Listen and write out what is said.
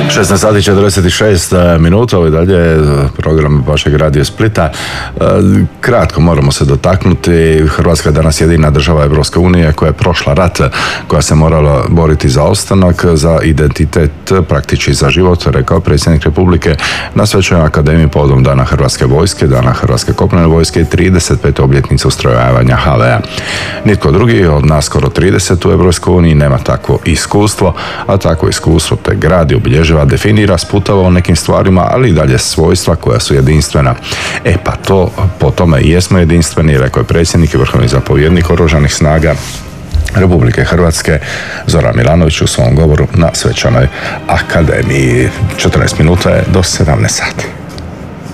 16 sati 46 minuta, ovo je dalje program vašeg Radio Splita. Kratko moramo se dotaknuti. Hrvatska je danas jedina država Evropske unije koja je prošla rat, koja se morala boriti za ostanak, za identitet, praktički za život, rekao predsjednik Republike na Svečanoj akademiji povodom Dana Hrvatske vojske, Dana Hrvatske kopnene vojske i 35. obljetnice ustrojavanja HV-a. Nitko drugi od nas skoro 30 u Evropskoj uniji nema takvo iskustvo, a takvo iskustvo te gradi, obilježava, definira, sputava u nekim stvarima, ali i dalje svojstva koja su jedinstvena. Pa to po tome i jesmo jedinstveni, rekao je predsjednik i vrhovni zapovjednik Oružanih snaga Republike Hrvatske Zoran Milanović u svom govoru na Svečanoj akademiji. 14 minuta je do 17 sati.